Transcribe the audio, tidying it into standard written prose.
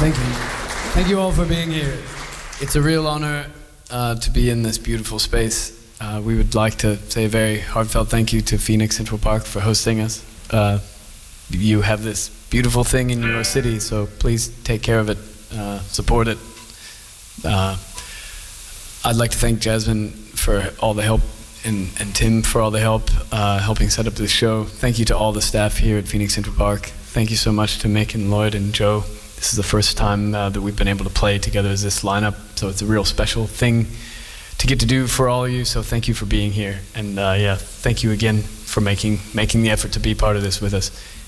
Thank you. Thank you all for being here. It's a real honor to be in this beautiful space. We would like to say a very heartfelt thank you to Phoenix Central Park for hosting us. You have this beautiful thing in your city, so please take care of it, support it. I'd like to thank Jasmine for all the help and Tim for all the help helping set up this show. Thank you to all the staff here at Phoenix Central Park. Thank you so much to Mick and Lloyd and Joe. This is the first time that we've been able to play together as this lineup, so it's a real special thing to get to do for all of you, so thank you for being here. And yeah, thank you again for making the effort to be part of this with us.